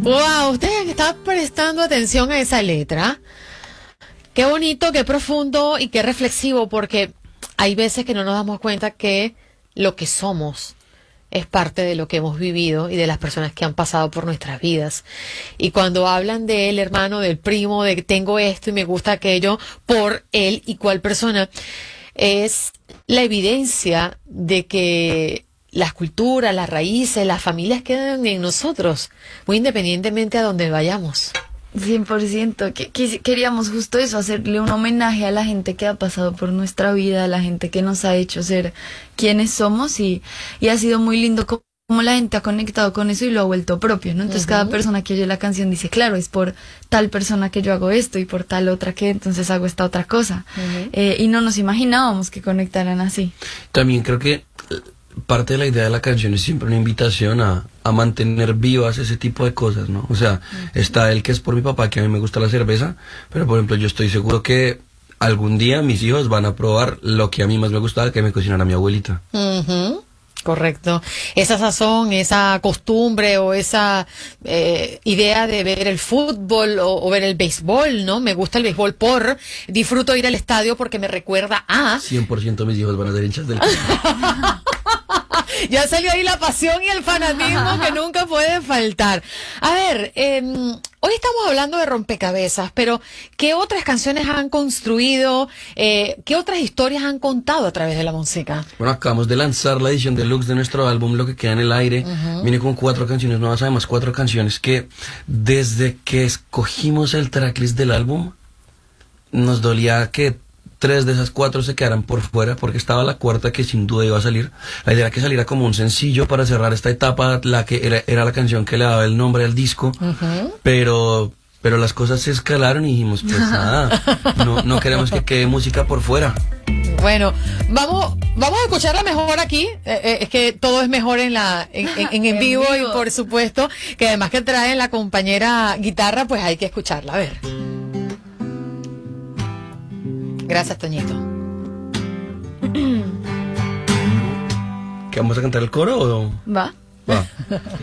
Wow, ustedes están prestando atención a esa letra. Qué bonito, qué profundo y qué reflexivo, porque hay veces que no nos damos cuenta que lo que somos es parte de lo que hemos vivido y de las personas que han pasado por nuestras vidas. Y cuando hablan de él, hermano, del primo, de que tengo esto y me gusta aquello por él y cual persona, es la evidencia de que las culturas, las raíces, las familias quedan en nosotros, muy independientemente a donde vayamos. 100%. Queríamos justo eso, hacerle un homenaje a la gente que ha pasado por nuestra vida, a la gente que nos ha hecho ser quienes somos y ha sido muy lindo como la gente ha conectado con eso y lo ha vuelto propio, ¿no? Entonces cada persona que oye la canción dice, claro, es por tal persona que yo hago esto y por tal otra que entonces hago esta otra cosa. Y no nos imaginábamos que conectaran así. También creo que parte de la idea de la canción es siempre una invitación a mantener vivas ese tipo de cosas, ¿no? O sea, está el que es por mi papá, que a mí me gusta la cerveza, pero por ejemplo yo estoy seguro que algún día mis hijos van a probar lo que a mí más me gustaba, que me cocinara mi abuelita. Correcto. Esa sazón, esa costumbre o esa idea de ver el fútbol o ver el béisbol, ¿no? Me gusta el béisbol disfruto ir al estadio porque me recuerda a... 100% mis hijos van a ser hinchas del club. Ya salió ahí la pasión y el fanatismo que nunca puede faltar. A ver, hoy estamos hablando de rompecabezas, pero ¿qué otras canciones han construido? ¿Qué otras historias han contado a través de la música? Bueno, acabamos de lanzar la edición deluxe de nuestro álbum Lo que queda en el aire. Viene con 4 canciones nuevas, además 4 canciones que desde que escogimos el tracklist del álbum nos dolía que 3 de esas 4 se quedaran por fuera, porque estaba la cuarta que sin duda iba a salir. La idea era que saliera como un sencillo para cerrar esta etapa, la que era la canción que le daba el nombre al disco, pero las cosas se escalaron y dijimos, pues nada, no queremos que quede música por fuera. Bueno, vamos a escucharla mejor aquí. Es que todo es mejor en vivo y por supuesto que además que trae la compañera guitarra, pues hay que escucharla. A ver. Gracias, Toñito. ¿Que vamos a cantar el coro o...? ¿Va? Va.